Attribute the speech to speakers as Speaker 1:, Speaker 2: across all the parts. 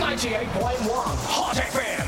Speaker 1: Hot FM.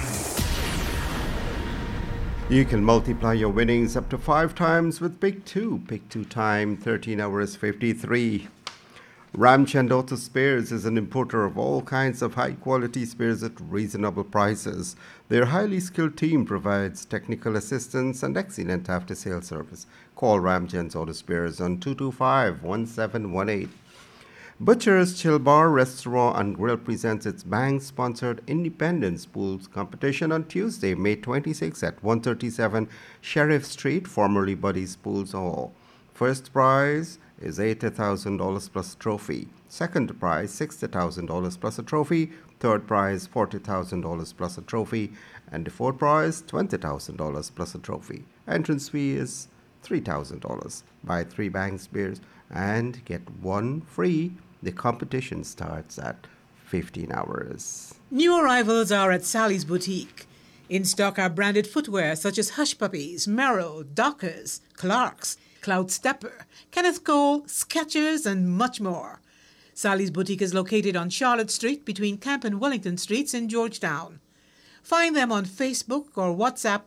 Speaker 2: You can multiply your winnings up to 5 times with Pick 2. Pick 2 time 13 hours 53. Ramchand Auto Spares is an importer of all kinds of high-quality spares at reasonable prices. Their highly skilled team provides technical assistance and excellent after-sales service. Call Ramchand Auto Spares on 225-1718. Butcher's Chill Bar, Restaurant and Grill presents its bank-sponsored Independence Pools competition on Tuesday, May 26 at 137 Sheriff Street, formerly Buddy's Pools Hall. First prize is $80,000 plus trophy. Second prize, $60,000 plus a trophy. Third prize, $40,000 plus a trophy. And the fourth prize, $20,000 plus a trophy. Entrance fee is $3,000. Buy 3 Banks beers and get 1 free. The competition starts at 15 hours.
Speaker 3: New arrivals are at Sally's Boutique. In stock are branded footwear such as Hush Puppies, Merrell, Dockers, Clarks, Cloud Stepper, Kenneth Cole, Skechers, and much more. Sally's Boutique is located on Charlotte Street between Camp and Wellington Streets in Georgetown. Find them on Facebook or WhatsApp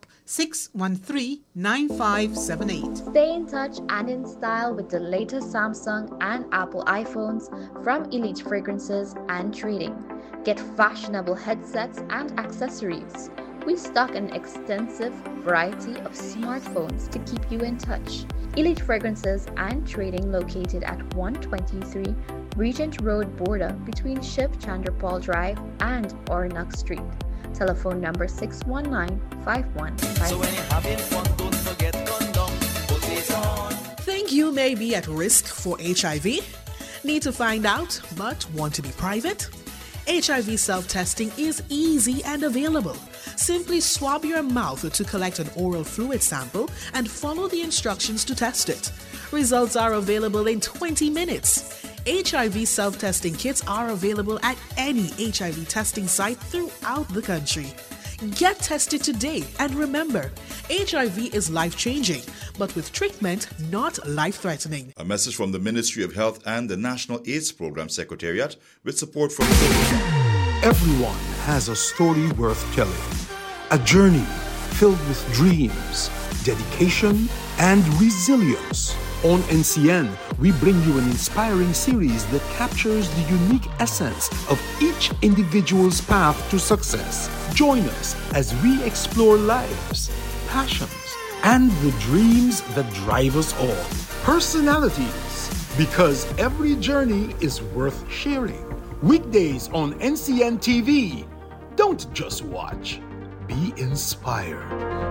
Speaker 3: 613-9578.
Speaker 4: Stay in touch and in style with the latest Samsung and Apple iPhones from Elite Fragrances and Trading. Get fashionable headsets and accessories. We stock an extensive variety of smartphones to keep you in touch. Elite Fragrances and Trading located at 123 Regent Road border between Shiv Chandrapal Drive and Oronak Street. Telephone number 619-5155.
Speaker 5: So when you're having fun, don't forget condom. Put it on.
Speaker 6: Think you may be at risk for HIV? Need to find out but want to be private? HIV self-testing is easy and available. Simply swab your mouth to collect an oral fluid sample and follow the instructions to test it. Results are available in 20 minutes. HIV self-testing kits are available at any HIV testing site throughout the country. Get tested today and remember, HIV is life-changing, but with treatment, not life-threatening.
Speaker 7: A message from the Ministry of Health and the National AIDS Program Secretariat with support from
Speaker 8: Everyone has a story worth telling. A journey filled with dreams, dedication, and resilience. On NCN, we bring you an inspiring series that captures the unique essence of each individual's path to success. Join us as we explore lives, passions, and the dreams that drive us all. Personalities, because every journey is worth sharing. Weekdays on NCN TV. Don't just watch, be inspired.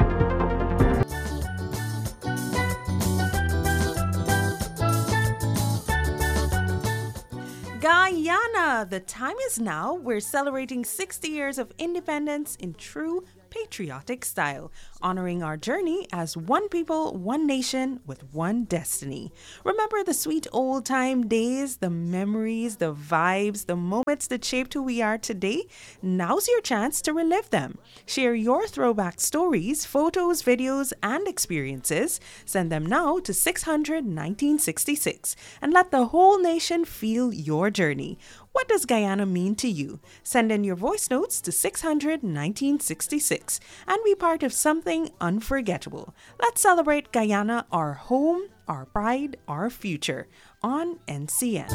Speaker 9: Guyana! The time is now. We're celebrating 60 years of independence in true patriotic style, honoring our journey as one people, one nation, with one destiny. Remember the sweet old-time days, the memories, the vibes, the moments that shaped who we are today? Now's your chance to relive them. Share your throwback stories, photos, videos, and experiences. Send them now to 600-1966 and let the whole nation feel your journey. What does Guyana mean to you? Send in your voice notes to 600-1966 and be part of something unforgettable. Let's celebrate Guyana, our home, our pride, our future on NCN.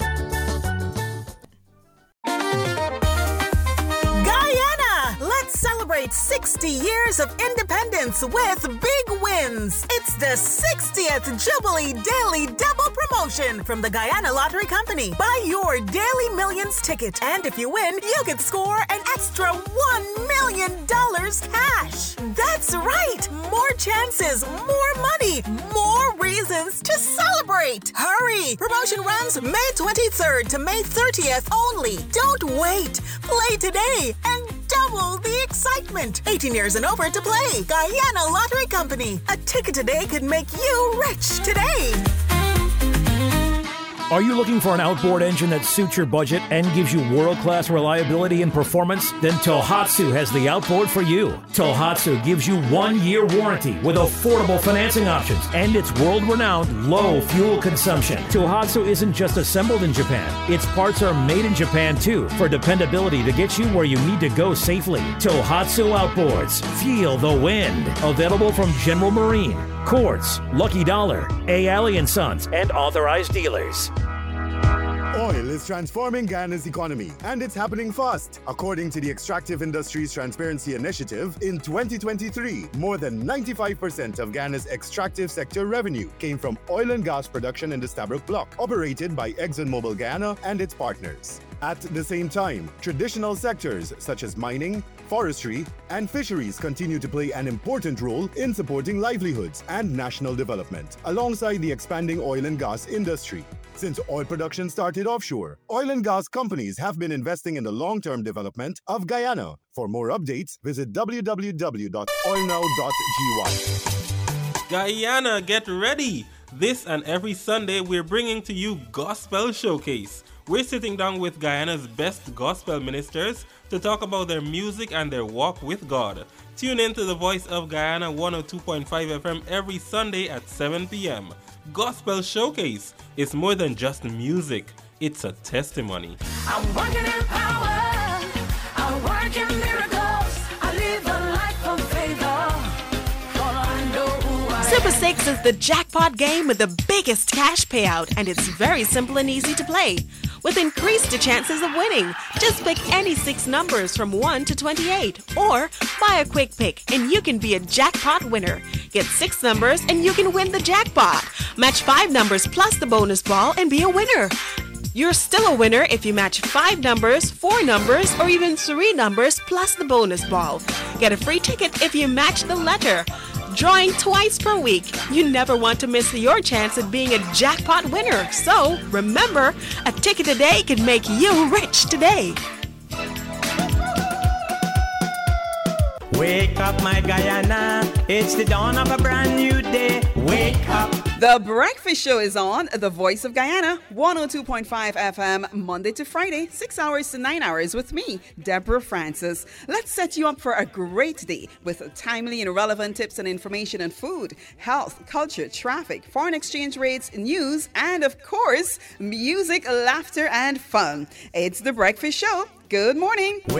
Speaker 6: Let's celebrate 60 years of independence with big wins. It's the 60th Jubilee Daily Double Promotion from the Guyana Lottery Company. Buy your Daily Millions ticket, and if you win, you could score an extra $1 million cash. That's right! More chances, more money, more reasons to celebrate. Hurry! Promotion runs May 23rd to May 30th only. Don't wait. Play today and double the excitement. 18 years and over to play. Guyana Lottery Company. A ticket today could make you rich today.
Speaker 1: Are you looking for an outboard engine that suits your budget and gives you world-class reliability and performance? Then Tohatsu has the outboard for you. Tohatsu gives you 1-year warranty with affordable financing options and its world-renowned low fuel consumption. Tohatsu isn't just assembled in Japan. Its parts are made in Japan too for dependability to get you where you need to go safely. Tohatsu Outboards. Feel the wind. Available from General Marine, Quartz, Lucky Dollar, A. Alley & Sons, and authorized dealers.
Speaker 10: Oil is transforming Guyana's economy, and it's happening fast. According to the Extractive Industries Transparency Initiative, in 2023, more than 95% of Guyana's extractive sector revenue came from oil and gas production in the Stabroek Block, operated by ExxonMobil Guyana and its partners. At the same time, traditional sectors such as mining, forestry, and fisheries continue to play an important role in supporting livelihoods and national development, alongside the expanding oil and gas industry. Since oil production started offshore, oil and gas companies have been investing in the long-term development of Guyana. For more updates, visit www.oilnow.gy.
Speaker 11: Guyana, get ready! This and every Sunday, we're bringing to you Gospel Showcase. We're sitting down with Guyana's best gospel ministers to talk about their music and their walk with God. Tune in to the Voice of Guyana 102.5 FM every Sunday at 7 p.m. Gospel Showcase is more than just music, it's a testimony.
Speaker 12: I'm walking in power, I work in miracles, I live a life of favor, for I know who I
Speaker 9: Super
Speaker 12: am.
Speaker 9: 6 is the jackpot game with the biggest cash payout, and it's very simple and easy to play. With increased chances of winning, just pick any 6 numbers from 1 to 28, or buy a quick pick and you can be a jackpot winner. Get 6 numbers and you can win the jackpot. Match 5 numbers plus the bonus ball and be a winner. You're still a winner if you match 5 numbers, 4 numbers, or even 3 numbers plus the bonus ball. Get a free ticket if you match the letter. Drawing twice per week. You never want to miss your chance at being a jackpot winner. So remember, a ticket a day can make you rich today.
Speaker 13: Wake up, my Guyana. It's the dawn of a brand new day. Wake up.
Speaker 14: The Breakfast Show is on The Voice of Guyana, 102.5 FM, Monday to Friday, 6 hours to 9 hours with me, Deborah Francis. Let's set you up for a great day with timely and relevant tips and information on food, health, culture, traffic, foreign exchange rates, news, and of course, music, laughter, and fun. It's The Breakfast Show. Good morning.